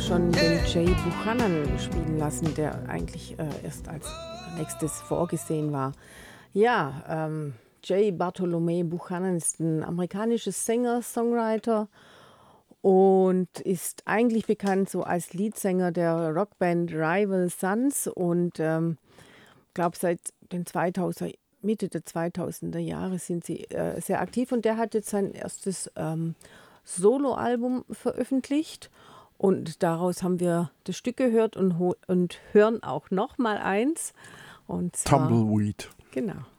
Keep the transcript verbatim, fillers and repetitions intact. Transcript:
schon den Jay Buchanan spielen lassen, der eigentlich äh, erst als nächstes vorgesehen war. Ja, ähm, Jay Bartolome Buchanan ist ein amerikanischer Sänger, Songwriter und ist eigentlich bekannt so als Leadsänger der Rockband Rival Sons und ähm, glaube seit den zweitausender, Mitte der zweitausender Jahre sind sie äh, sehr aktiv und der hat jetzt sein erstes ähm, Soloalbum veröffentlicht und daraus haben wir das Stück gehört und, ho- und hören auch noch mal eins und zwar, Tumbleweed. genau.